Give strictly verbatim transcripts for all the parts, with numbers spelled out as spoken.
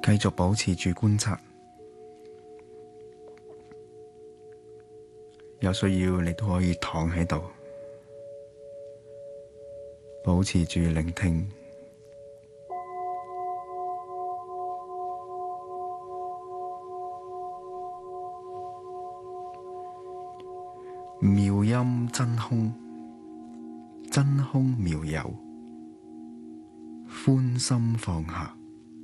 繼續保持住觀察，有需要你都可以躺喺度，保持住聆聽。妙音真空，真空妙有，寬心放下。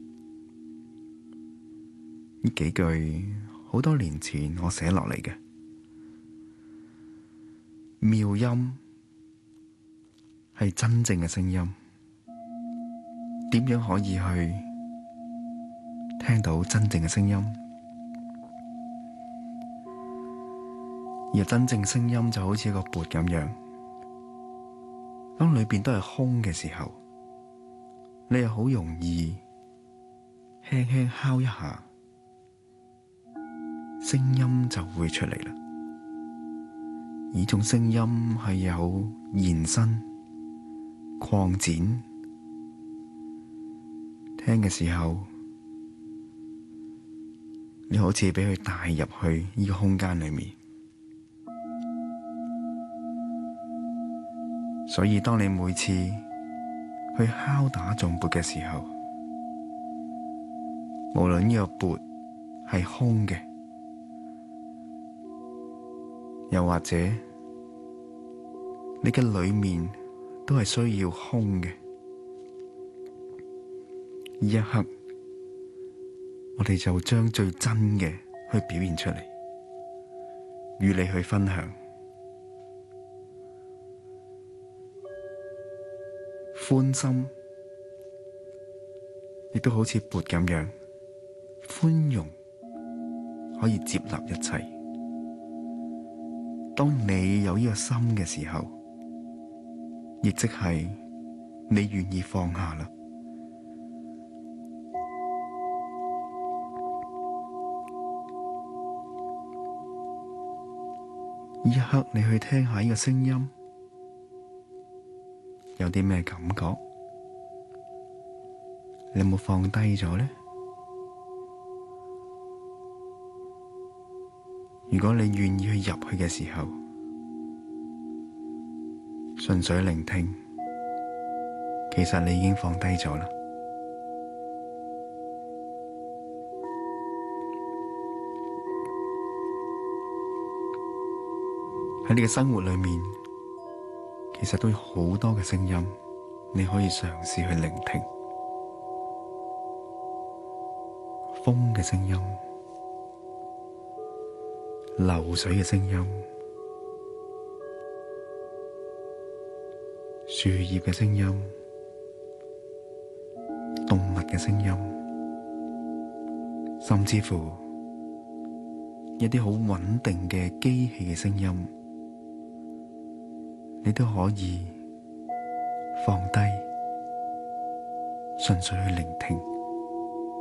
呢幾句好多年前我寫落嚟嘅。妙音係真正嘅聲音，點樣可以去聽到真正嘅聲音？而真正聲音就好似一個缽咁樣，當裏邊都係空嘅時候，你又好容易輕輕敲一下，聲音就會出嚟啦。呢種聲音係有延伸、擴展，聽嘅時候，你好似俾佢帶入去呢個空間裏面。所以當你每次去敲打頌缽嘅時候，無論呢個缽係空嘅，又或者你嘅裏面都係需要空嘅，呢一刻我哋就將最真嘅去表現出嚟，與你去分享。寬心亦都好似缽咁樣，寬容可以接納一切。當你有呢個心嘅時候，亦即係你願意放下啦。呢一刻你去聽下呢個聲音，有啲咩感覺？你有冇放低咗呢？如果你願意去入去嘅時候，純粹聆聽，其實你已經放低咗啦。喺你嘅生活裏面，其實都有好多嘅聲音，你可以嘗試去聆聽。風嘅聲音，流水嘅聲音，樹葉嘅聲音，動物嘅聲音，甚至乎一啲好穩定嘅機器嘅聲音，你都可以放低，純粹去聆聽。